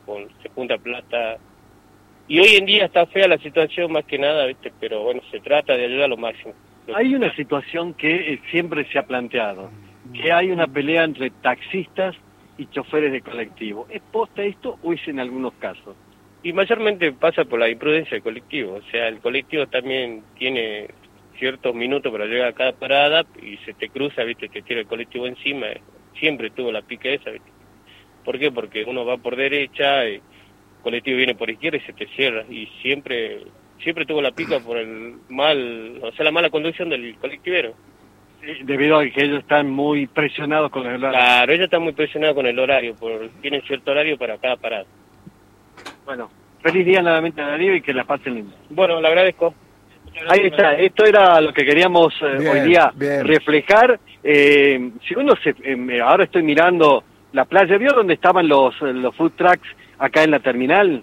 se junta plata. Y hoy en día está fea la situación más que nada, ¿viste? Pero bueno, se trata de ayudar a lo máximo. Hay una situación que siempre se ha planteado, que hay una pelea entre taxistas y choferes de colectivo. ¿Es posta esto o es en algunos casos? Y mayormente pasa por la imprudencia del colectivo. O sea, el colectivo también tiene ciertos minutos para llegar a cada parada y se te cruza, ¿viste? Te tira el colectivo encima. Siempre tuvo la pica esa, ¿viste? ¿Por qué? Porque uno va por derecha, el colectivo viene por izquierda y se te cierra. Y siempre tuvo la pica por la mala conducción del colectivero. Debido a que ellos están muy presionados con el horario. Claro, ellos están muy presionados con el horario, tienen cierto horario para cada parada. Bueno, feliz día nuevamente, Darío, y que la pasen linda. Bueno, le agradezco. Ahí está, esto era lo que queríamos hoy día reflejar. Si uno ahora estoy mirando la playa, ¿vio dónde estaban los food trucks acá en la terminal?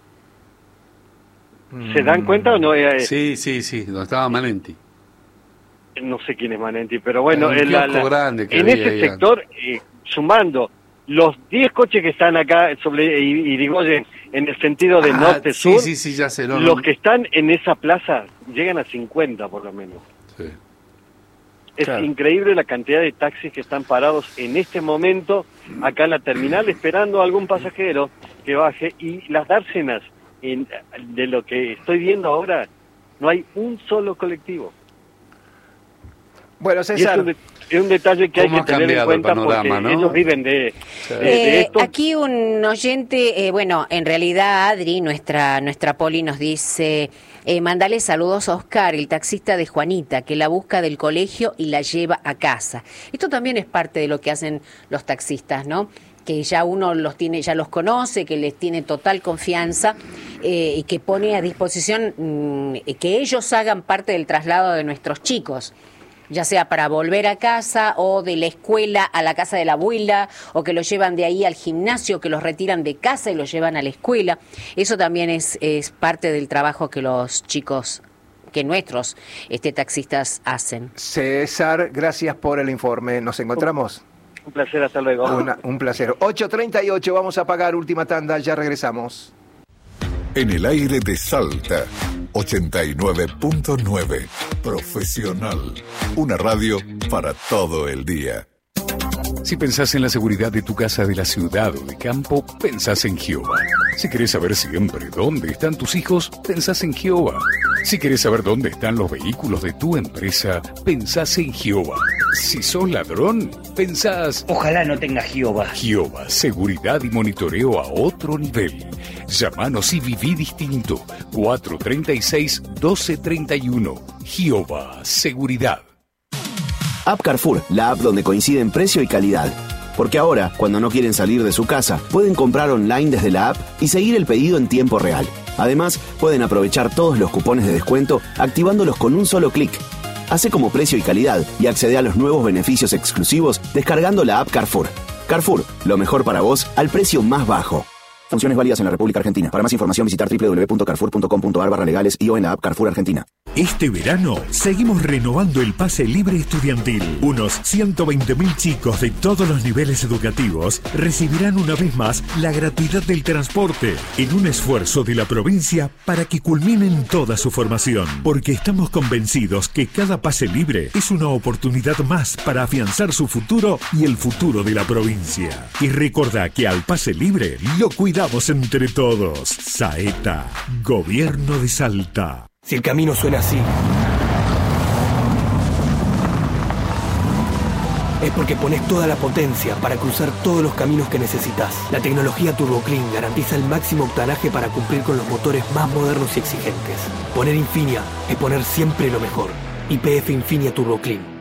¿Se dan cuenta o no? Sí, donde estaba Manenti. No sé quién es Manenti, pero bueno, grande que en ese sector, sumando los 10 coches que están acá sobre Irigoyen, en el sentido de norte-sur, ya sé, los que están en esa plaza llegan a 50 por lo menos. Sí. Es increíble la cantidad de taxis que están parados en este momento acá en la terminal esperando a algún pasajero que baje, y las dársenas, de lo que estoy viendo ahora, no hay un solo colectivo. Bueno, César, es un detalle que hay que tener en cuenta porque ¿no? Ellos viven de esto. Aquí un oyente, en realidad Adri, nuestra Poli, nos dice, mandale saludos a Oscar, el taxista de Juanita, que la busca del colegio y la lleva a casa. Esto también es parte de lo que hacen los taxistas, ¿no? Que ya uno ya los conoce, que les tiene total confianza y que pone a disposición que ellos hagan parte del traslado de nuestros chicos, ya sea para volver a casa o de la escuela a la casa de la abuela, o que los llevan de ahí al gimnasio, que los retiran de casa y los llevan a la escuela. Eso también es parte del trabajo que los chicos, que nuestros taxistas hacen. César, gracias por el informe. Nos encontramos. Un placer, hasta luego. Un placer. 8:38, vamos a pagar última tanda, ya regresamos. En el aire de Salta, 89.9, Profesional. Una radio para todo el día. Si pensás en la seguridad de tu casa de la ciudad o de campo, pensás en Gioba. Si querés saber siempre dónde están tus hijos, pensás en Gioba. Si querés saber dónde están los vehículos de tu empresa, pensás en Gioba. Si sos ladrón, pensás... Ojalá no tenga Gioba. Gioba, seguridad y monitoreo a otro nivel. Llámanos y viví distinto. 436-1231. Gioba, seguridad. App Carrefour, la app donde coinciden precio y calidad. Porque ahora, cuando no quieren salir de su casa, pueden comprar online desde la app y seguir el pedido en tiempo real. Además, pueden aprovechar todos los cupones de descuento activándolos con un solo clic. Hace como precio y calidad y accede a los nuevos beneficios exclusivos descargando la app Carrefour. Carrefour, lo mejor para vos al precio más bajo. Funciones válidas en la República Argentina. Para más información visitar www.carrefour.com.ar/legales y o en la app Carrefour Argentina. Este verano seguimos renovando el pase libre estudiantil. Unos 120.000 chicos de todos los niveles educativos recibirán una vez más la gratuidad del transporte en un esfuerzo de la provincia para que culminen toda su formación. Porque estamos convencidos que cada pase libre es una oportunidad más para afianzar su futuro y el futuro de la provincia. Y recordá que al pase libre lo cuidamos entre todos. Saeta, Gobierno de Salta. Si el camino suena así, es porque pones toda la potencia para cruzar todos los caminos que necesitas. La tecnología TurboClean garantiza el máximo octanaje para cumplir con los motores más modernos y exigentes. Poner Infinia es poner siempre lo mejor. YPF Infinia TurboClean.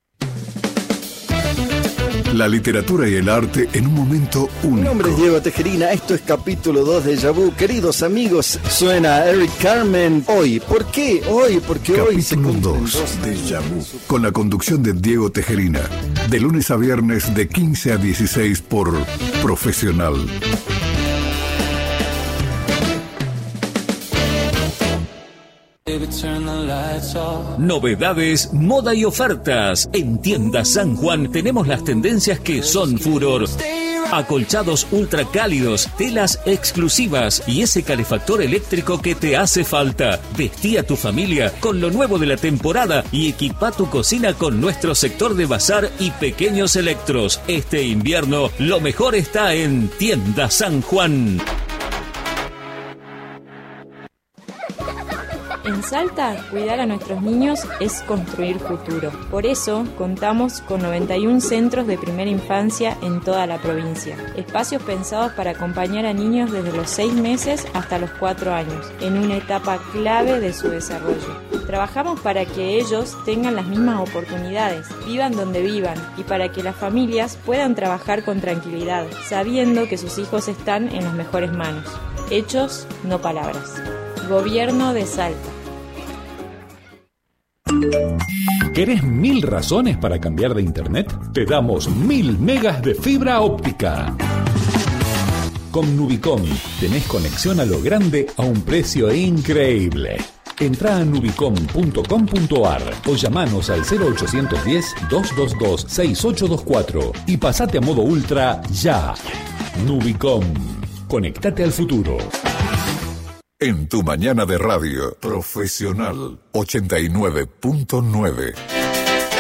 La literatura y el arte en un momento único. Mi nombre es Diego Tejerina, esto es capítulo 2 de Déjà Vu. Queridos amigos, suena Eric Carmen. Hoy, ¿por qué? Hoy, porque capítulo hoy se cumplen 2 de Déjà Vu, con la conducción de Diego Tejerina, de lunes a viernes de 15 a 16 por Profesional. Novedades, moda y ofertas. En Tiendas San Juan tenemos las tendencias que son furor. Acolchados ultracálidos, telas exclusivas y ese calefactor eléctrico que te hace falta. Vestí a tu familia con lo nuevo de la temporada y equipa tu cocina con nuestro sector de bazar y pequeños electros. Este invierno, lo mejor está en Tienda San Juan. En Salta, cuidar a nuestros niños es construir futuro. Por eso, contamos con 91 centros de primera infancia en toda la provincia. Espacios pensados para acompañar a niños desde los 6 meses hasta los 4 años, en una etapa clave de su desarrollo. Trabajamos para que ellos tengan las mismas oportunidades, vivan donde vivan, y para que las familias puedan trabajar con tranquilidad, sabiendo que sus hijos están en las mejores manos. Hechos, no palabras. Gobierno de Salta. ¿Querés 1000 razones para cambiar de internet? Te damos 1000 megas de fibra óptica. Con Nubicom tenés conexión a lo grande a un precio increíble. Entrá a nubicom.com.ar o llamanos al 0810-222-6824 y pasate a modo ultra ya. Nubicom. Conectate al futuro. En tu mañana de radio, Profesional 89.9.